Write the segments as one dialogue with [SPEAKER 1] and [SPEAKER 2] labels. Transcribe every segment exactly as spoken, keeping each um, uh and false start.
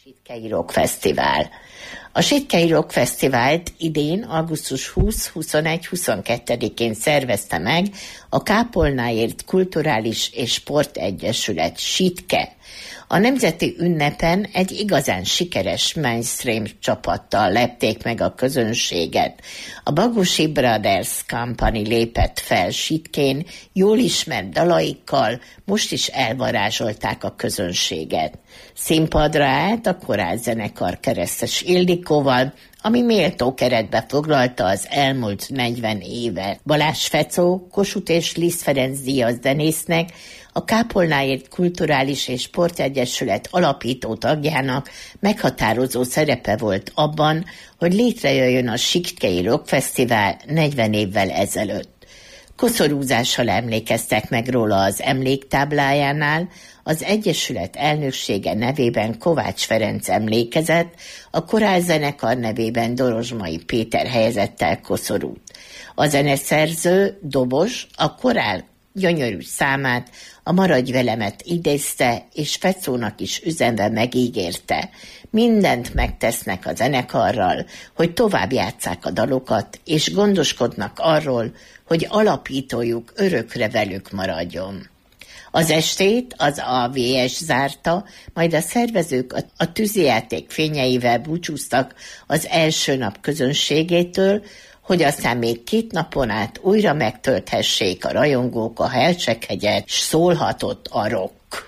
[SPEAKER 1] Sitkei Rock Fesztivál. A Sitkei Rock Fesztivált idén augusztus huszadika, huszonegyedike, huszonkettedikén szervezte meg a Kápolnáért Kulturális és Sportegyesület Sitke. A nemzeti ünnepen egy igazán sikeres mainstream csapattal lepték meg a közönséget. A Bagusi Brothers Company lépett fel Sitkén, jól ismert dalaikkal, most is elvarázsolták a közönséget. Színpadra állt a korálzenekar Keresztes Ildikóval, ami méltó keretbe foglalta az elmúlt negyven évet. Balázs Fecó, Kossuth és Liszt Ferenc díjas zenésznek, a Kápolnáért Kulturális és Sportegyesület alapító tagjának meghatározó szerepe volt abban, hogy létrejöjjön a Sitkei Rock Fesztivál negyven évvel ezelőtt. Koszorúzással emlékeztek meg róla az emléktáblájánál, az Egyesület elnöksége nevében Kovács Ferenc emlékezett, a korálzenekar nevében Dorozsmai Péter helyezett el koszorút. A zeneszerző, dobos, a korál gyönyörű számát, a Maradj velemet idézte, és Fecónak is üzenve megígérte. Mindent megtesznek a zenekarral, hogy tovább játsszák a dalokat, és gondoskodnak arról, hogy alapítójuk örökre velük maradjon. Az estét az á vé es zárta, majd a szervezők a, a tűzijáték fényeivel búcsúztak az első nap közönségétől, hogy aztán még két napon át újra megtölthessék a rajongók a Helcsek-hegyet, s szólhatott a rock.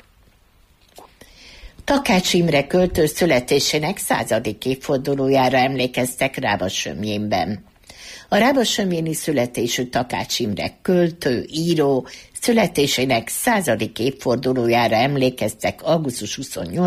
[SPEAKER 1] Takács Imre költő születésének századik évfordulójára emlékeztek Rába-Sömjénben. A rába-sömjéni születésű Takács Imre költő, író születésének századik évfordulójára emlékeztek augusztus huszonnyolcadikán